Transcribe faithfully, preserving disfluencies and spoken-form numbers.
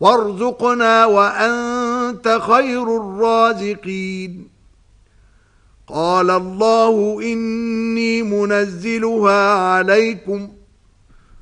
وارزقنا وأنت خير الرازقين. قال الله إني منزلها عليكم